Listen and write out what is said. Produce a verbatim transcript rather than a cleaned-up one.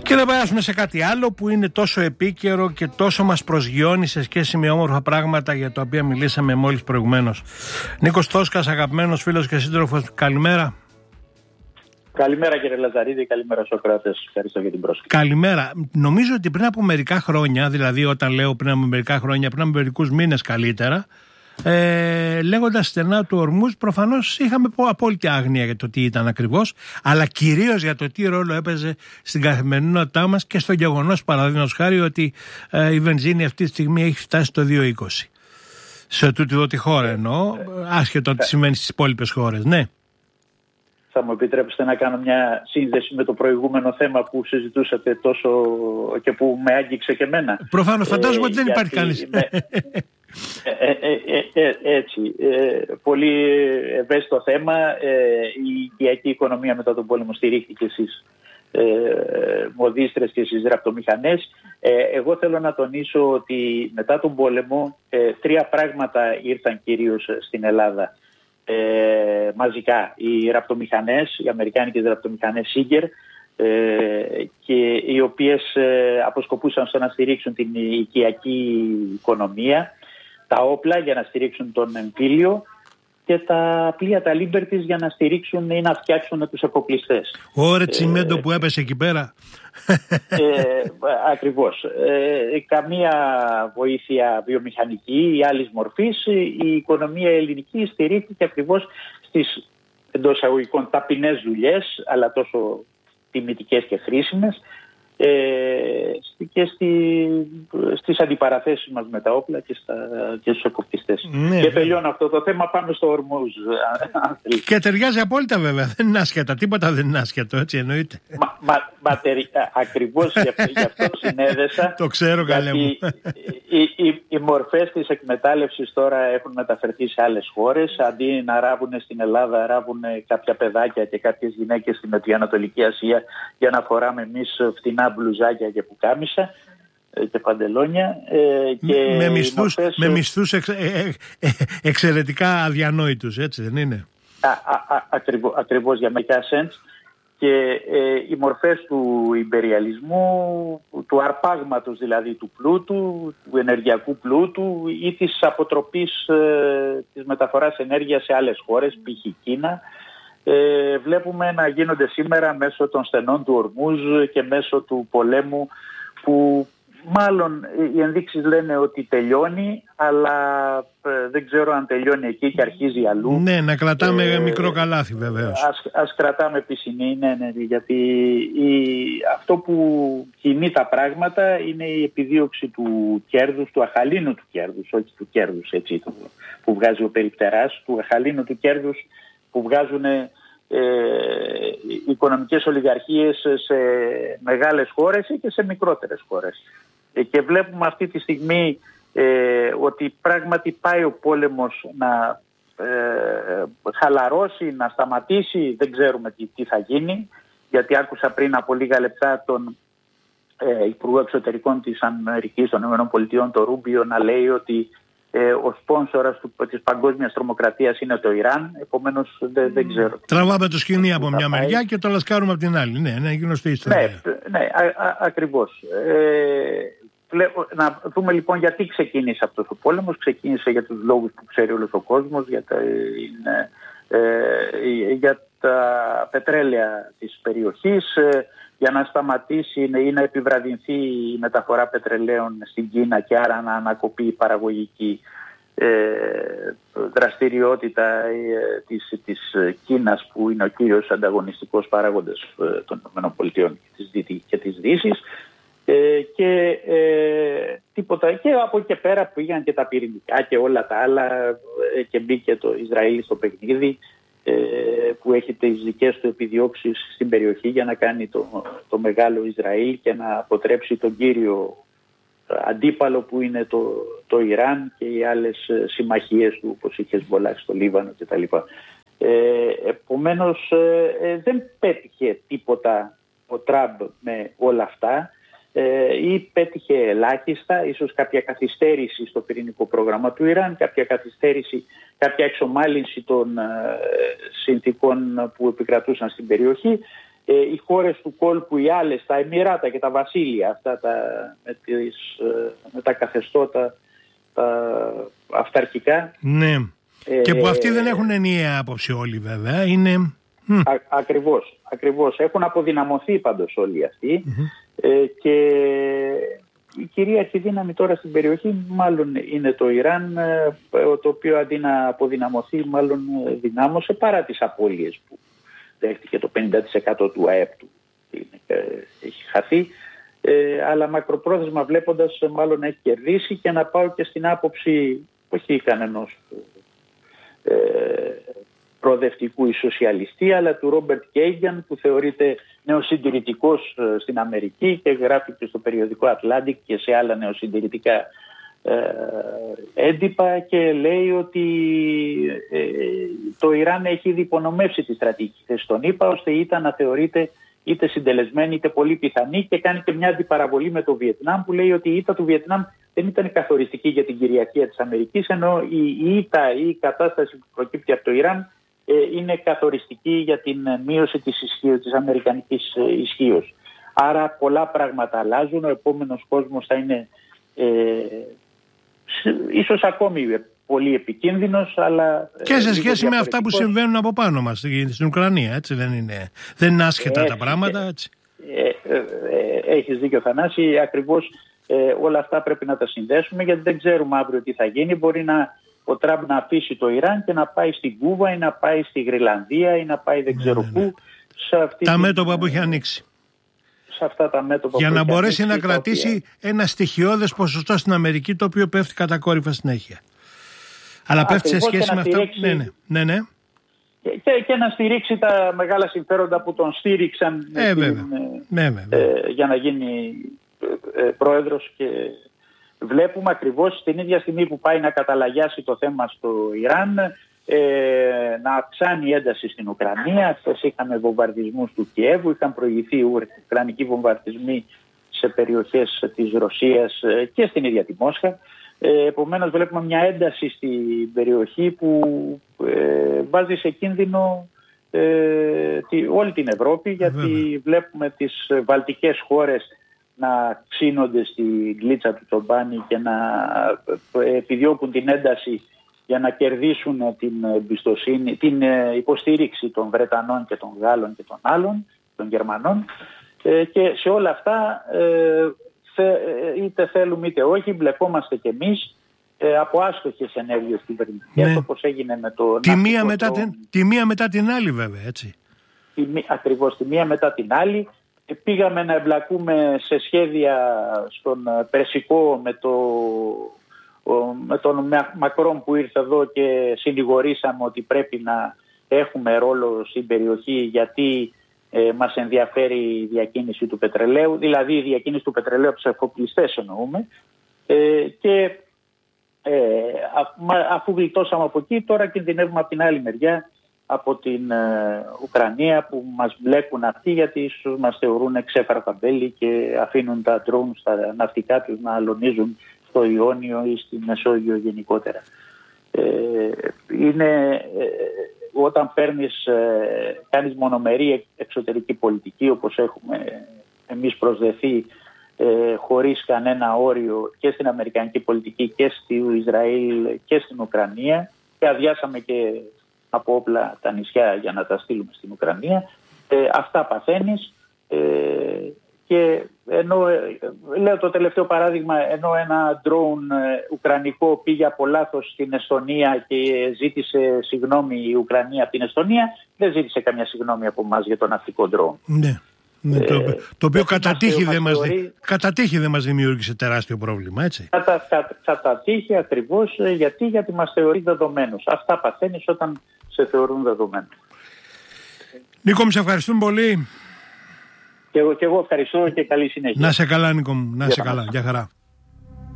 Και να περάσουμε σε κάτι άλλο που είναι τόσο επίκαιρο και τόσο μας προσγειώνει σε σχέση με όμορφα πράγματα για τα οποία μιλήσαμε μόλις προηγουμένως. Νίκος Τόσκας, αγαπημένος φίλος και σύντροφος, καλημέρα. Καλημέρα κύριε Λαζαρίδη, καλημέρα Σοκράτες, ευχαριστώ για την πρόσκληση. Καλημέρα. Νομίζω ότι πριν από μερικά χρόνια, δηλαδή όταν λέω πριν από μερικά χρόνια, πριν από μερικούς μήνες καλύτερα, ε, λέγοντας στενά του Ορμούζ, προφανώς είχαμε απόλυτη άγνοια για το τι ήταν ακριβώς, αλλά κυρίως για το τι ρόλο έπαιζε στην καθημερινότητά μας και στο γεγονός, παραδείγματος χάρη, ότι ε, η βενζίνη αυτή τη στιγμή έχει φτάσει στο δύο είκοσι. Σε τούτη εδώ τη χώρα εννοώ, άσχετο τι σημαίνει στις υπόλοιπες χώρες, ναι. Θα μου επιτρέψετε να κάνω μια σύνδεση με το προηγούμενο θέμα που συζητούσατε τόσο και που με άγγιξε και εμένα. Προφανώς, φαντάζομαι ε, ότι δεν υπάρχει κανείς. Με, ε, ε, ε, ε, έτσι, ε, πολύ ευαίσθητο θέμα. Ε, η οικιακή οικονομία μετά τον πόλεμο στηρίχθηκε στις ε, μοδίστρες και στις ραπτομηχανές. Ε, εγώ θέλω να τονίσω ότι μετά τον πόλεμο ε, τρία πράγματα ήρθαν κυρίως στην Ελλάδα. Ε, μαζικά οι ραπτομηχανές, οι αμερικάνικες ραπτομηχανές Σίγκερ, ε, και οι οποίες ε, αποσκοπούσαν στο να στηρίξουν την οικιακή οικονομία, τα όπλα για να στηρίξουν τον εμφύλιο και τα πλοία τα Liberties για να στηρίξουν ή να φτιάξουν τους εφοπλιστές. Ωρε τσιμέντο ε, που έπεσε εκεί πέρα. Ε, ακριβώς. Ε, καμία βοήθεια βιομηχανική ή άλλης μορφής. Η οικονομία ελληνική στηρίχθηκε ακριβώς στις εντός εισαγωγικών ταπεινές δουλειές, αλλά τόσο τιμητικές και χρήσιμες, ε, και στη, στις αντιπαραθέσεις μας με τα όπλα και, στα, και στους εκοπτιστές. Ναι, και τελειώνω αυτό το θέμα, πάμε στο Ορμούζ. Και ταιριάζει απόλυτα βέβαια, δεν είναι άσχετα, τίποτα δεν είναι άσχετο, έτσι εννοείται. Μα, μα, μα τερι, ακριβώς γι' αυτό, γι' αυτό συνέδεσα. Το ξέρω καλέ μου. Οι, οι, οι μορφές της εκμετάλλευσης τώρα έχουν μεταφερθεί σε άλλες χώρες. Αντί να ράβουν στην Ελλάδα, ράβουν κάποια παιδάκια και κάποιες γυναίκες στην Νοτιοανατολική Ασία για να φοράμε εμείς φτηνά μπλουζάκια και πουκάμισα και παντελόνια. Και με μισθούς, μορφές... με μισθούς εξ, ε, ε, εξαιρετικά αδιανόητους, έτσι δεν είναι? Α, α, α, ακριβώς, ακριβώς για μερικά σέντς. Και ε, οι μορφές του ιμπεριαλισμού, του αρπάγματος δηλαδή του πλούτου, του ενεργειακού πλούτου ή της αποτροπής ε, της μεταφοράς ενέργειας σε άλλες χώρες, π.χ. Κίνα, ε, βλέπουμε να γίνονται σήμερα μέσω των στενών του Ορμούζ και μέσω του πολέμου που μάλλον οι ενδείξεις λένε ότι τελειώνει, αλλά ε, δεν ξέρω αν τελειώνει εκεί και αρχίζει αλλού. Ναι, να κρατάμε ε, μικρό καλάθι βεβαίως. Ας, ας κρατάμε πισινή, ναι, ναι, γιατί η, αυτό που κινεί τα πράγματα είναι η επιδίωξη του κέρδους, του αχαλήνου του κέρδους, όχι του κέρδους έτσι, του, που βγάζει ο περιπτεράς, του αχαλήνου του κέρδους που βγάζουν ε, οι οικονομικές ολιγαρχίες σε μεγάλες χώρες ή και σε μικρότερες χώρες. Και βλέπουμε αυτή τη στιγμή ε, ότι πράγματι πάει ο πόλεμος να ε, χαλαρώσει, να σταματήσει, δεν ξέρουμε τι, τι θα γίνει, γιατί άκουσα πριν από λίγα λεπτά τον ε, Υπουργό Εξωτερικών της Αμερικής των ΗΠΑ, τον Ρούμπιο, να λέει ότι ε, ο σπόνσορας του, της παγκόσμιας τρομοκρατίας είναι το Ιράν, επομένως δεν, δεν ξέρω. Τραβάμε το σκηνή από μια μεριά και το λασκάρουμε από την άλλη. Ναι, είναι γνωστή ιστορία. Ναι, ναι α, α, ακριβώς. Ε, Να δούμε λοιπόν γιατί ξεκίνησε αυτός ο πόλεμος. Ξεκίνησε για τους λόγους που ξέρει όλος ο κόσμος, για τα, ε, για τα πετρέλαια της περιοχής, ε, για να σταματήσει ή να επιβραδυνθεί η μεταφορά πετρελαίων στην Κίνα και άρα να ανακοπεί η παραγωγική ε, δραστηριότητα ε, της, της Κίνας, που είναι ο κύριος ανταγωνιστικός παράγοντας ε, των ΗΠΑ και της Δύσης. Ε, και ε, τίποτα, και από εκεί πέρα πήγαν και τα πυρηνικά και όλα τα άλλα, ε, και μπήκε το Ισραήλ στο παιχνίδι, ε, που έχει τις δικές του επιδιώξεις στην περιοχή για να κάνει το, το μεγάλο Ισραήλ και να αποτρέψει τον κύριο αντίπαλο που είναι το, το Ιράν και οι άλλες συμμαχίες του, όπως είχε Χεσμπολάχ στο Λίβανο κτλ. Ε, επομένως ε, δεν πέτυχε τίποτα ο Τραμπ με όλα αυτά. Ε, ή πέτυχε ελάχιστα, ίσως κάποια καθυστέρηση στο πυρηνικό πρόγραμμα του Ιράν, κάποια καθυστέρηση, κάποια εξομάλυνση των ε, συνθήκων που επικρατούσαν στην περιοχή, Ε, οι χώρες του κόλπου, οι άλλες, τα Εμιράτα και τα Βασίλεια, αυτά τα, με, τις, με τα καθεστώτα τα αυταρχικά. Ναι. Ε, και που αυτοί δεν έχουν ενιαία άποψη όλοι βέβαια. Είναι... Α, ακριβώς, ακριβώς. Έχουν αποδυναμωθεί πάντως όλοι αυτοί. Mm-hmm. Ε, και η κυρίαρχη δύναμη τώρα στην περιοχή μάλλον είναι το Ιράν, το οποίο αντί να αποδυναμωθεί μάλλον δυνάμωσε παρά τις απώλειες που δέχτηκε. Το πενήντα τοις εκατό του ΑΕΠ του έχει χαθεί, ε, αλλά μακροπρόθεσμα βλέποντας μάλλον έχει κερδίσει. Και να πάω και στην άποψη όχι κανενός ε, προοδευτικού ή σοσιαλιστή, αλλά του Ρόμπερτ Κέιγαν, που θεωρείται νεοσυντηρητικός στην Αμερική και γράφει και στο περιοδικό Atlantic και σε άλλα νεοσυντηρητικά ε, έντυπα, και λέει ότι ε, το Ιράν έχει ήδη υπονομεύσει τη στρατηγική θέση των ΗΠΑ, ώστε η ΙΤΑ να θεωρείται είτε συντελεσμένη είτε πολύ πιθανή, και κάνει και μια αντιπαραβολή με το Βιετνάμ, που λέει ότι η ΙΤΑ του Βιετνάμ δεν ήταν καθοριστική για την κυριαρχία της Αμερικής, ενώ η ΙΤΑ ή η κατάσταση που προκύπτει από το Ιράν ε, είναι καθοριστική για την μείωση της ισχύως, της αμερικανικής ισχύως. Άρα πολλά πράγματα αλλάζουν, ο επόμενος κόσμος θα είναι ε, ίσως ακόμη πολύ επικίνδυνος, αλλά... Και σε σχέση με αυτά που συμβαίνουν από πάνω μας στην Ουκρανία, έτσι δεν είναι, δεν είναι άσχετα ε, τα πράγματα, έτσι. Ε, ε, ε, έχεις δίκιο, Θανάση, ακριβώς ε, όλα αυτά πρέπει να τα συνδέσουμε, γιατί δεν ξέρουμε αύριο τι θα γίνει. Μπορεί να, ο Τραμπ να αφήσει το Ιράν και να πάει στην Κούβα ή να πάει στη Γρυλανδία ή να πάει δεν ξέρω ναι, ναι, ναι. πού. Σε αυτή τα την, μέτωπα που έχει ανοίξει. Σε αυτά τα μέτωπα για που να μπορέσει ανοίξει, να κρατήσει οποία... ένα στοιχειώδες ποσοστό στην Αμερική, το οποίο πέφτει κατακόρυφα συνέχεια. Αλλά πέφτει σε σχέση με αυτά. Στηρίξει... Ναι, ναι, ναι, ναι. Και, και να στηρίξει τα μεγάλα συμφέροντα που τον στήριξαν ε, την, ναι, ε, για να γίνει ε, πρόεδρος. Και βλέπουμε ακριβώς την ίδια στιγμή που πάει να καταλαγιάσει το θέμα στο Ιράν, ε, να αυξάνει η ένταση στην Ουκρανία. Χθες είχαμε βομβαρδισμούς του Κιέβου, είχαν προηγηθεί ουκρανικοί βομβαρδισμοί σε περιοχές της Ρωσίας και στην ίδια τη Μόσχα. Ε, επομένως βλέπουμε μια ένταση στην περιοχή που ε, βάζει σε κίνδυνο ε, τη, όλη την Ευρώπη, γιατί Βέβαια. βλέπουμε τις βαλτικές χώρες να ξύνονται στη γλίτσα του τσομπάνι και να επιδιώκουν την ένταση για να κερδίσουν την εμπιστοσύνη, την υποστήριξη των Βρετανών και των Γάλλων και των άλλων, των Γερμανών, ε, και σε όλα αυτά ε, είτε θέλουμε είτε όχι, μπλεκόμαστε κι εμείς ε, από άστοχες ενέργειες κυβερνητικές, ναι. όπως έγινε με το... Τη μία, μετά το... την, τη μία μετά την άλλη βέβαια, έτσι. Τη, ακριβώς, τη μία μετά την άλλη. Ε, πήγαμε να εμπλακούμε σε σχέδια στον Περσικό με, το, ο, με τον Μακρόν που ήρθε εδώ και συνηγορήσαμε ότι πρέπει να έχουμε ρόλο στην περιοχή, γιατί Ε, μας ενδιαφέρει η διακίνηση του πετρελαίου, δηλαδή η διακίνηση του πετρελαίου από τους εφοπλιστές εννοούμε, ε, και ε, α, αφού γλιτώσαμε από εκεί, τώρα κινδυνεύουμε από την άλλη μεριά, από την ε, Ουκρανία, που μας μπλέκουν αυτοί, γιατί ίσως μας θεωρούν ξέφαρα ταμπέλη και αφήνουν τα ντρόουν στα ναυτικά τους να αλωνίζουν στο Ιόνιο ή στη Μεσόγειο γενικότερα. Ε, είναι... Ε, όταν παίρνεις, ε, κάνεις μονομερή εξωτερική πολιτική, όπως έχουμε εμείς προσδεθεί, ε, χωρίς κανένα όριο και στην αμερικανική πολιτική και στο Ισραήλ και στην Ουκρανία, και αδειάσαμε και από όπλα τα νησιά για να τα στείλουμε στην Ουκρανία, ε, αυτά παθαίνεις. Ε, και ενώ, ε, λέω το τελευταίο παράδειγμα, ενώ ένα ντρόουν ε, ουκρανικό πήγε από λάθος στην Εστονία και ζήτησε συγγνώμη η Ουκρανία από την Εστονία, δεν ζήτησε καμιά συγγνώμη από εμάς για το ναυτικό ντρόουν. Ναι. Ναι, το, ε, το οποίο κατά τύχη, δεν μας, θεωρεί... κατά τύχη δεν μας δημιούργησε τεράστιο πρόβλημα, έτσι. Κατά, κα, κατά τύχη ακριβώς, γιατί, γιατί μας θεωρεί δεδομένους. Αυτά παθαίνεις όταν σε θεωρούν δεδομένους. Νίκο, μου σε ευχαριστούμε πολύ. Και εγώ, και εγώ ευχαριστώ και καλή συνέχεια. Να σε καλά, Νίκο μου. Να σε καλά. Γεια χαρά.